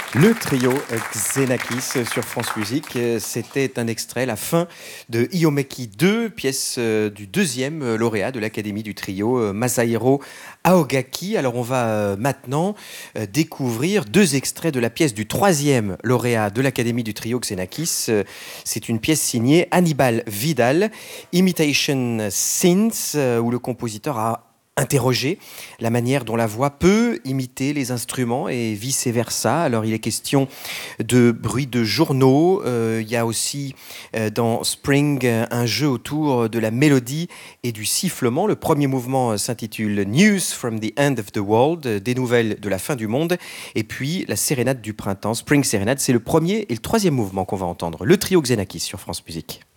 Le trio Xenakis sur France Musique, c'était un extrait, la fin de Iomeki 2, pièce du deuxième lauréat de l'Académie du trio, Masahiro Aogaki. Alors on va maintenant découvrir deux extraits de la pièce du troisième lauréat de l'Académie du trio Xenakis. C'est une pièce signée Hannibal Vidal, Imitation Synths, où le compositeur a interroger la manière dont la voix peut imiter les instruments et vice-versa. Alors il est question de bruit de journaux, il y a aussi dans Spring un jeu autour de la mélodie et du sifflement. Le premier mouvement s'intitule News from the End of the World, des nouvelles de la fin du monde, et puis la sérénade du printemps, Spring Serenade, c'est le premier et le troisième mouvement qu'on va entendre. Le trio Xenakis sur France Musique.